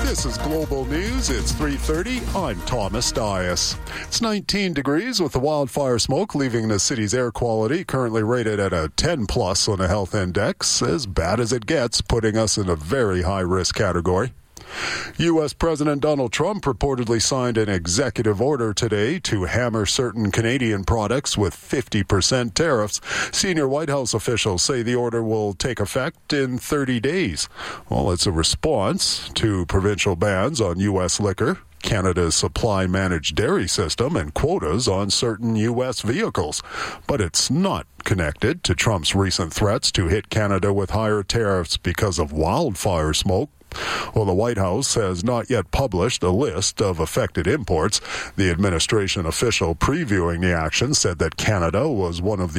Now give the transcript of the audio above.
This is Global News. It's 3:30. I'm Thomas Dias. It's 19 degrees with the wildfire smoke leaving the city's air quality currently rated at a 10 plus on the health index, as bad as it gets, putting us in a very high risk category. U.S. President Donald Trump reportedly signed an executive order today to hammer certain Canadian products with 50% tariffs. Senior White House officials say the order will take effect in 30 days. Well, it's a response to provincial bans on U.S. liquor, Canada's supply-managed dairy system, and quotas on certain U.S. vehicles. But it's not connected to Trump's recent threats to hit Canada with higher tariffs because of wildfire smoke. Well, the White House has not yet published a list of affected imports. The administration official previewing the action said that Canada was one of the